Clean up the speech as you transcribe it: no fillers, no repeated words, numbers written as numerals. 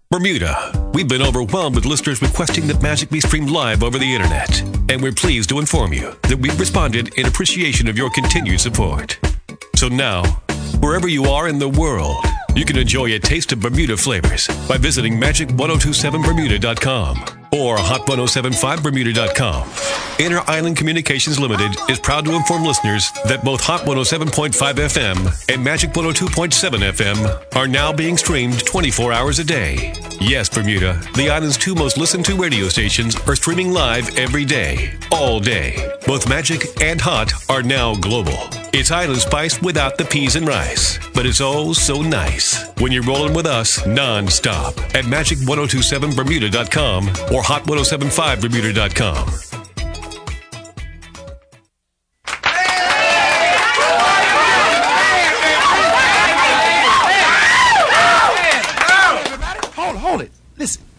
Bermuda. We've been overwhelmed with listeners requesting that Magic be streamed live over the internet. And we're pleased to inform you that we've responded in appreciation of your continued support. So now, wherever you are in the world, you can enjoy a taste of Bermuda flavors by visiting magic1027bermuda.com or hot1075bermuda.com. Inter Island Communications Limited is proud to inform listeners that both Hot 107.5 FM and Magic 102.7 FM are now being streamed 24 hours a day. Yes, Bermuda, the island's two most listened to radio stations are streaming live every day, all day. Both Magic and Hot are now global. It's island spice without the peas and rice, but it's oh so nice when you're rolling with us non-stop at magic1027bermuda.com or hot1075bermuda.com. Hold it. Listen,